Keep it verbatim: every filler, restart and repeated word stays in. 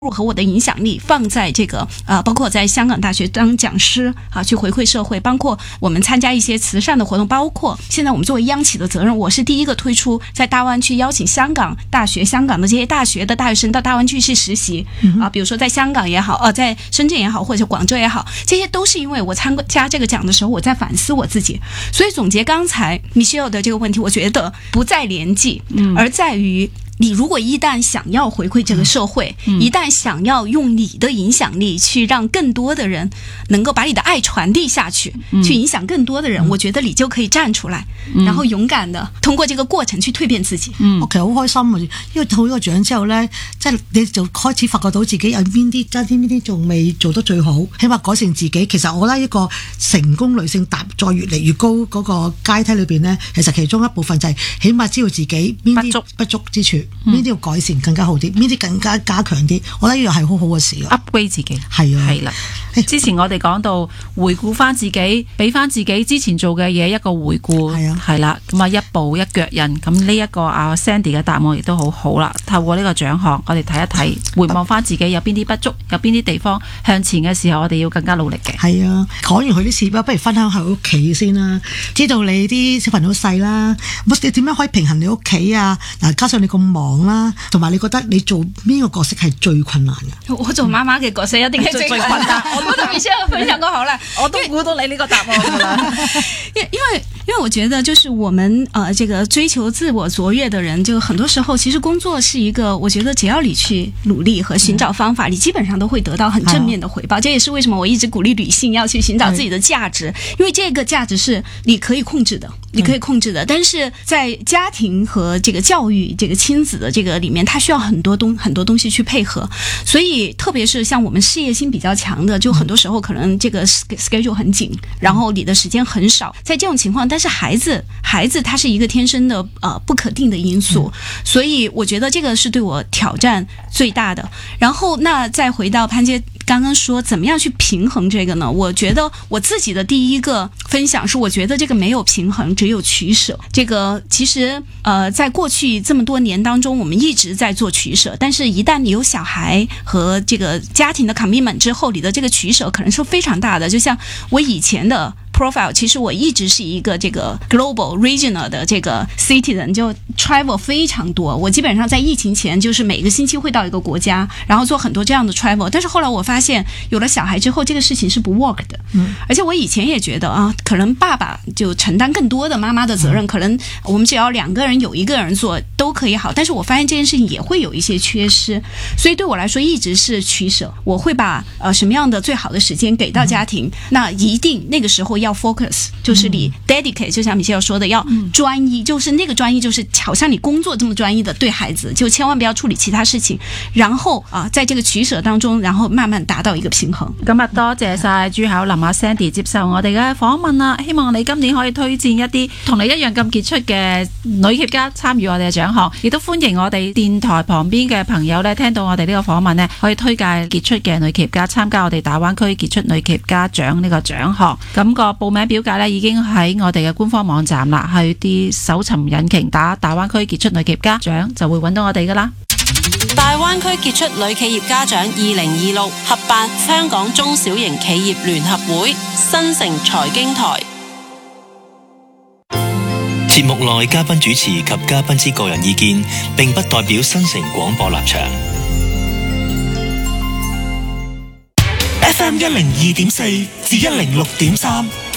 和我的影响力放在这个呃，包括在香港大学当讲师啊，去回馈社会，包括我们参加一些慈善的活动，包括现在我们作为央企的责任，我是第一个推出在大湾区邀请香港大学、香港的这些大学的大学生到大湾区去实习、嗯、啊，比如说在香港也好，呃，在深圳也好，或者广州也好，这些都是因为我参加这个奖的时候，我在反思我自己。所以总结刚才 Michelle 的这个问题，我觉得不在年纪，嗯，而在于。你如果一旦想要回馈这个社会、嗯、一旦想要用你的影响力去让更多的人能夠把你的愛傳遞下去、嗯、去影響更多的人、嗯、我覺得你就可以站出來、嗯、然後勇敢的通過這個過程去蛻變自己。 嗯，我其實好開心啊，因為好多獎之後呢，即係你就開始發覺到自己有邊啲爭啲邊啲仲未做得最好，起碼改善自己。其實我覺得一個成功女性踏再越嚟越高嗰個階梯裏邊呢，其實其中一部分就係起碼知道自己邊啲不足之處，邊啲要改善更加好啲，邊啲更加加強啲，我覺得呢樣係好好嘅事 upgrade 自己係啊， 係啦。之前我哋講到回顧翻自己，俾翻自己之前做嘅嘢一個回顧，係啊，係啦，咁啊一步一腳印。咁呢一個啊 Sandy 嘅答案亦都好好啦。透過呢個獎項，我哋睇一睇，回望翻自己有邊啲不足，有邊啲地方向前嘅時候，我哋要更加努力嘅。 係啊，講完佢啲事不如分享下屋企先啦。知道你啲小朋友細啦，你點樣可以平衡你屋企啊？嗱，加上你咁忙啦，同埋你覺得你做邊個角色係最困難嘅？ 我做媽媽嘅角色一定係最困難。我同 Michelle 分享過好了， 我都估到你呢個答案㗎啦。 因因為因為我覺得就是我們呃這個追求自我卓越的人，就很多時候其實工作是一個，我覺得只要你去努力和尋找方法，你基本上都會得到很正面的回報。這也是為什麼我一直鼓勵女性要去尋找自己的價值，因為這個價值是你可以控制的，你可以控制的。但是在家庭和這個教育、這個親子的這個裡面，它需要很多東很多東西去配合。所以特別是像我們事業心比較強的，就很多時候可能這個 schedule 很緊，然後你的時間很少。在這種情況，但是孩子孩子他是一個天生的呃不可定的因素，所以我覺得這個是對我挑戰最大的。然後那再回到潘姐剛剛說怎麼樣去平衡這個呢？我覺得我自己的第一個分享是，我覺得這個沒有平衡，只有取捨。這個其實呃在過去這麼多年當中，我們一直在做取捨，但是一旦你有小孩和這個家庭的 commitment 之後，你的這個取捨可能是非常大的。就像我以前的profile， 其實我一直是一個這個 global regional 的這個 citizen， 就 travel 非常多。我基本上在疫情前就是每個星期會到一個國家，然後做很多這樣的 travel。但是後來我發現有了小孩之後，這個事情是不 work 的。嗯，而且我以前也覺得啊，可能爸爸就承擔更多的媽媽的責任，可能我們只要兩個人有一個人做都可以好。但是我發現這件事情也會有一些缺失，所以對我來說一直是取捨。我會把呃什麼樣的最好的時間給到家庭，那一定那個時候要 focus， 就是你 dedicate， 就像米歇爾說的要專一，就是那個專一就是好像你工作這麼專一的對孩子，就千萬不要處理其他事情，然後啊在這個取捨當中，然後慢慢達到一個平衡。 咁啊多謝晒朱巧琳阿 Sandy 接受我哋嘅訪問啦，希望你今年可以推薦一啲同你一樣咁傑出嘅女企業家參與我哋嘅獎項，亦都歡迎我哋電台旁邊嘅朋友咧聽到我哋呢個訪問咧，可以推介傑出嘅女企業家參加我哋大灣區傑出女企業家獎呢個獎項。咁個報名表格咧已經喺我哋嘅官方網站啦，去啲搜尋引擎打大灣區傑出女企業家獎就會揾到我哋噶啦。 大灣區傑出女企業家獎二零二六合辦香港中小型企業聯合會，新城財經台。 節目內嘉賓主持及嘉賓之個人意見並不代表新城廣播立場。F M 一零二點四至一零六點三